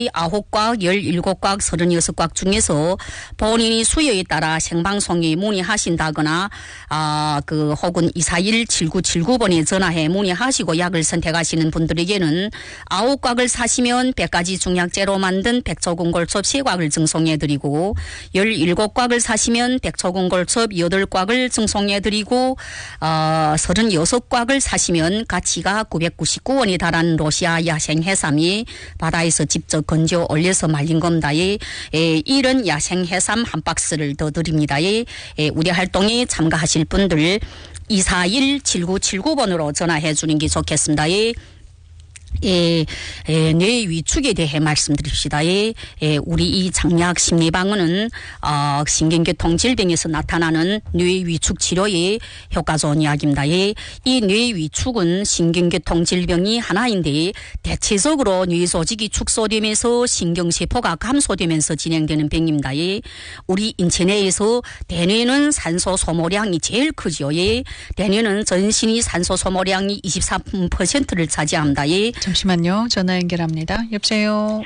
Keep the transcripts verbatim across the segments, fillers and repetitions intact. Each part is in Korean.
아홉 곽, 열일곱 곽, 서른여섯 곽 중에서 본인이 수요에 따라 생방송에 문의하신다거나 아, 그 혹은 이사일 칠구칠구 번에 전화해 문의하시고 약을 선택하시는 분들에게는 아홉 곽을 사시면 백 가지 중약제로 만든 백초공골첩 세 곽을 증송해드리고 열일곱 곽을 사시면 백초공골첩 여덟 곽을 증송해드리고 어, 서른여섯 곽을 사시면 가치가 구백구십구 원에 달하는 러시아 야생 해삼이 바다에서 직접 건져 올려서 말린 겁니다. 예, 예, 이런 야생 해삼 한 박스를 더 드립니다. 예, 예, 우리 활동에 참가하실 분들 이사일 칠구칠구 번으로 전화해 주는 게 좋겠습니다. 예. 예, 예, 뇌 위축에 대해 말씀드립시다. 예, 예, 우리 이 장약 심리방어는 어, 신경계통 질병에서 나타나는 뇌 위축 치료에 효과 좋은 이야기입니다. 예, 이 뇌 위축은 신경계통 질병이 하나인데 대체적으로 뇌 조직이 축소되면서 신경세포가 감소되면서 진행되는 병입니다. 예, 우리 인체 내에서 대뇌는 산소 소모량이 제일 크죠. 예, 대뇌는 전신이 산소 소모량이 이십삼 퍼센트를 차지합니다. 예. 잠시만요. 전화 연결합니다. 여보세요.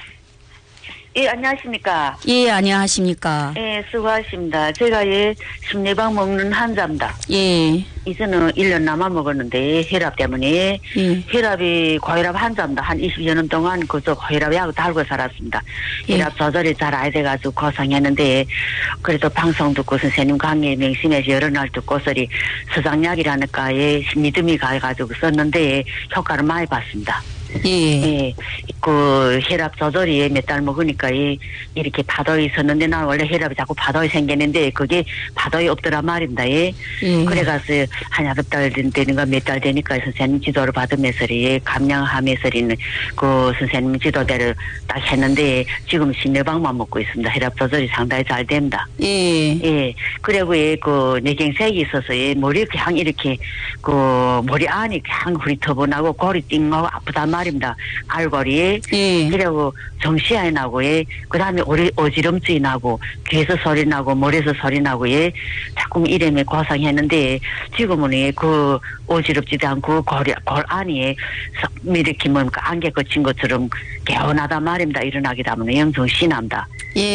예, 안녕하십니까. 예, 안녕하십니까. 예, 수고하십니다. 제가 예, 심리방 먹는 환자입니다. 예. 이제는 일 년 남아 먹었는데 혈압 때문에 예. 혈압이 고혈압 환자입니다. 한 이십여 년 동안 그저 고혈압 약을 달고 살았습니다. 예. 혈압 조절이 잘 안 돼가지고 고생했는데 그래도 방송 듣고 선생님 강의에 명심해서 여러 날 듣고서리 서장약이라니까 예, 믿음이 가가지고 썼는데 효과를 많이 봤습니다. 예. 예, 그 혈압 조절이 몇 달 먹으니까 이 이렇게 파도에 있었는데 난 원래 혈압이 자꾸 파도에 생기는데 그게 파도에 없더라 말입니다. 예. 예. 그래가서 한 여덟 달 되는가 몇 달 되니까 선생님 지도를 받으면서 예, 감량하면서는 그 선생님 지도대로 딱 했는데 지금 심내방만 먹고 있습니다. 혈압 조절이 상당히 잘 됩니다. 예. 예. 그리고 예, 그 뇌경색이 있어서 예, 머리 그냥 이렇게 그 머리 안이 그냥 흐릿터분하고 골이 띵하고 아프단 말입니다. 알골이. 예. 그리고 정시야에 나고 예. 그다음에 오리 어지럼증이 나고 귀에서 소리 나고 머리에서 소리 나고 예. 자꾸 이름에 고상했는데 지금은 예, 그 어지럽지도 않고 골, 골 안이 이렇게 뭡니까 안개 거친 것처럼 개운하단 말입니다. 일어나기도 하면 영성 신납니다.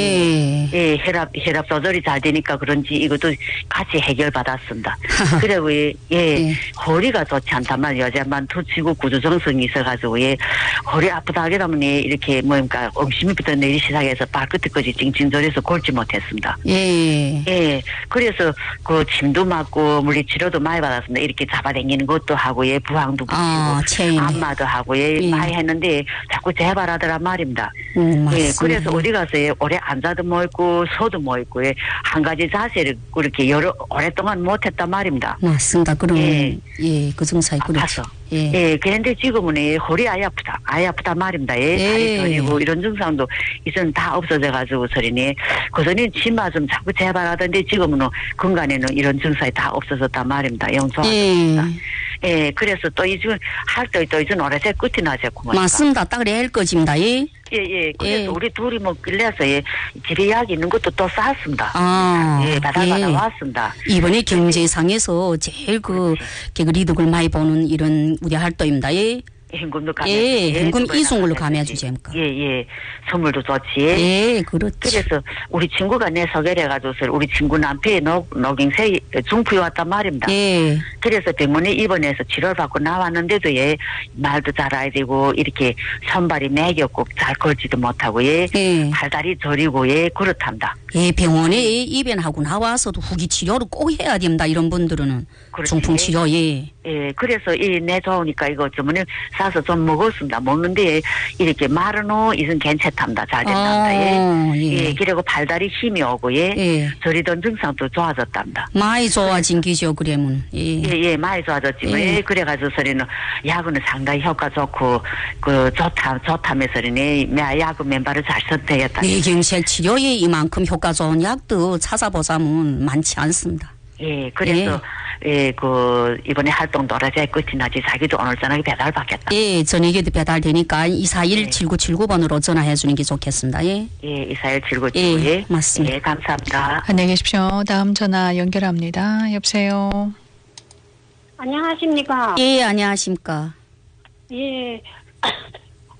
예. 예, 혈압, 혈압 조절이 잘 되니까 그런지 이것도 같이 해결받았습니다. 그리고 예, 예, 예. 허리가 좋지 않다만 여자만 투치고 구조정성이 있어가지고 예, 허리 아프다 하게 되면 예, 이렇게 뭡니까 엉심이부터 내리 시작해서 발끝까지 찡찡거려서 걸지 못했습니다. 예. 예, 그래서 그 침도 맞고 물리치료도 많이 받았습니다. 이렇게 잡아당기는 것도 하고 예, 부항도 붙이고 아, 체인. 안마도 하고 예, 예. 많이 했는데 자꾸 재발하더란 말입니다. 음, 예, 맞습니다. 그래서 어디 가서 예, 오래 앉아도 뭐 있고 서도 뭐 있고 예, 한 가지 자세를 그렇게 여러 오랫동안 못했단 말입니다. 맞습니다. 그럼 예. 예, 그 증상이 그렇죠. 아파서. 예. 예, 그런데 지금은 예, 허리 아예 아프다, 아예 아프다 말입니다. 예, 예. 다리 저리고 이런 증상도 이전 다 없어져가지고 소리니 그 전에 치마 좀 자꾸 재발하던데 지금은 건강에는 이런 증상이 다 없어졌단 말입니다. 영 좋아졌습니다. 예. 예, 그래서 또 이제 할 때 또 이제 오래새 끝이 나졌고 맞습니다. 딱 그래 할 것입니다. 예. 예, 예. 그래서 예. 우리 둘이 뭐 길래서 예, 집에 약 있는 것도 또 쌌습니다. 아, 예, 바다바다 예. 왔습니다. 이번에 경제상에서 제일 그, 그 이득을 많이 보는 이런 우리 활동입니다. 예. 현금도 감해. 예, 현금 이송으로 감해주지. 예, 예. 선물도 좋지. 예, 그렇죠. 그래서 우리 친구가 내 소개를 해가지고서 우리 친구 남편이 녹, 녹인세 중풍이 왔단 말입니다. 예. 그래서 병원에 입원해서 치료를 받고 나왔는데도 예, 말도 잘해야 되고 이렇게 손발이 매겼고 잘 걸지도 못하고 예, 예. 팔다리 저리고 예, 그렇답니다. 예, 병원에 입원하고 나와서도 후기 치료를 꼭 해야 됩니다. 이런 분들은. 그렇지. 중풍 치료, 예. 예, 그래서 이 내 좋으니까 이거 주문에 사서 좀 먹었습니다. 먹는데 이렇게 마른 후 이선 괜찮답니다. 잘 된답니다. 아, 예. 예. 예, 그리고 팔다리 힘이 오고 예, 예. 저리던 증상도 좋아졌답니다. 많이 좋아진 기죠, 그러면. 예. 예, 예, 많이 좋아졌지만 예. 예, 그래가지고 소리는 약은 상당히 효과 좋고 그 좋다 좋다면서 소리는 약은 맨발을 잘 선택했다. 뇌경색 치료에 이만큼 효과 좋은 약도 찾아보자면 많지 않습니다. 예, 그래서 예, 그 이번에 활동도 어라제 끝이 나지 자기도 오늘 저녁에 배달 받겠다. 예, 저녁에도 배달되니까 이사일 예. 칠구칠구 번으로 전화해 주는 게 좋겠습니다. 예. 예, 이사일 즐거웠고 예, 예, 맞습니다. 예, 감사합니다. 안녕히 계십시오. 다음 전화 연결합니다. 여보세요. 안녕하십니까? 예, 안녕하십니까. 예.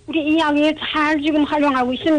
우리 이 약이 잘 지금 활용하고 있습니다.